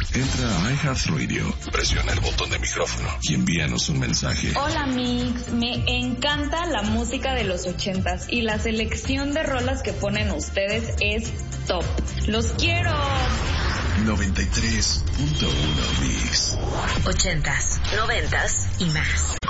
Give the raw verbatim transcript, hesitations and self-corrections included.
Entra a iHeartRadio, presiona el botón de micrófono y envíanos un mensaje. Hola Mix, me encanta la música de los ochentas y la selección de rolas que ponen ustedes es top. ¡Los quiero! noventa y tres punto uno Mix. Ochentas, noventas y más.